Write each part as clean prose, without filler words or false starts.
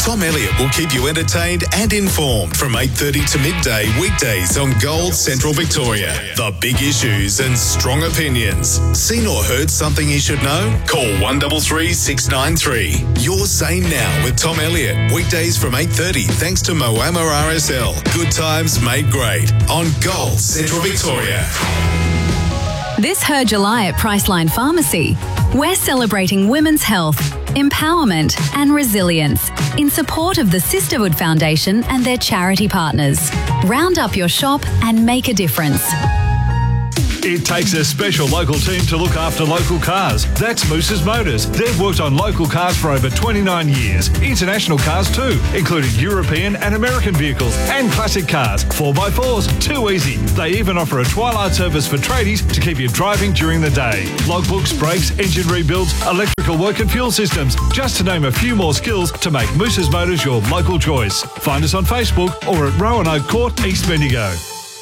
Tom Elliott will keep you entertained and informed from 8:30 to midday weekdays on Gold Central Victoria. The big issues and strong opinions. Seen or heard something you should know? Call 133 693. Your Say Now with Tom Elliott. Weekdays from 8:30 thanks to Moama RSL. Good times made great on Gold Central Victoria. This Her July at Priceline Pharmacy. We're celebrating women's health, empowerment and resilience in support of the Sisterhood Foundation and their charity partners. Round up your shop and make a difference. It takes a special local team to look after local cars. That's Moose's Motors. They've worked on local cars for over 29 years. International cars too, including European and American vehicles and classic cars. 4x4s, too easy. They even offer a twilight service for tradies to keep you driving during the day. Logbooks, brakes, engine rebuilds, electrical work and fuel systems. Just to name a few more skills to make Moose's Motors your local choice. Find us on Facebook or at Roanoke Court, East Bendigo.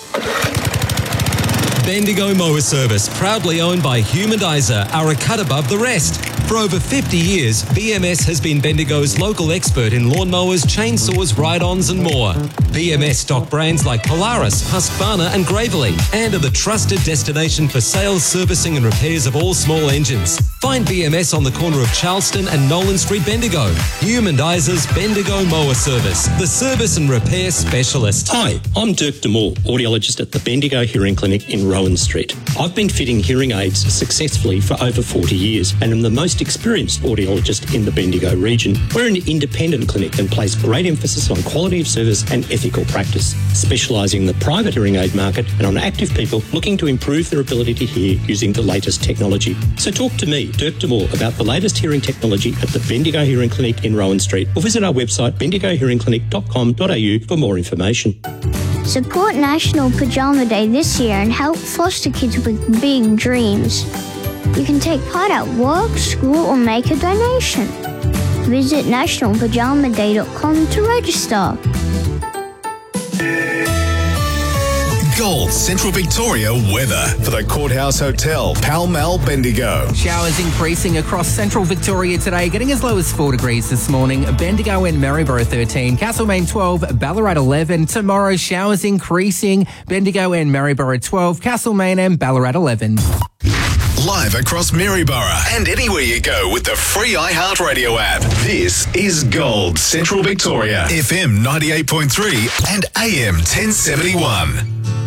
Bendigo Mower Service, proudly owned by Humanizer, are a cut above the rest. For over 50 years, BMS has been Bendigo's local expert in lawnmowers, chainsaws, ride-ons and more. BMS stock brands like Polaris, Husqvarna and Gravely, and are the trusted destination for sales, servicing and repairs of all small engines. Find BMS on the corner of Charleston and Nolan Street, Bendigo. Humanizer's Bendigo Mower Service, the service and repair specialist. Hi, I'm Dirk Demore, audiologist at the Bendigo Hearing Clinic in Rowan Street. I've been fitting hearing aids successfully for over 40 years and am the most experienced audiologist in the Bendigo region. We're an independent clinic and place great emphasis on quality of service and ethical practice, specialising in the private hearing aid market and on active people looking to improve their ability to hear using the latest technology. So talk to me, Dirk Demore, about the latest hearing technology at the Bendigo Hearing Clinic in Rowan Street, or visit our website bendigohearingclinic.com.au for more information. Support National Pajama Day this year and help foster kids with big dreams. You can take part at work, school or make a donation. Visit nationalpajamaday.com to register. Gold Central Victoria weather for the Courthouse Hotel, Pall Mall, Bendigo. Showers increasing across Central Victoria today, getting as low as 4 degrees this morning. Bendigo and Maryborough 13, Castlemaine 12, Ballarat 11. Tomorrow, showers increasing, Bendigo and Maryborough 12, Castlemaine and Ballarat 11. Live across Maryborough and anywhere you go with the free iHeartRadio app. This is Gold Central Victoria, FM 98.3 and AM 1071.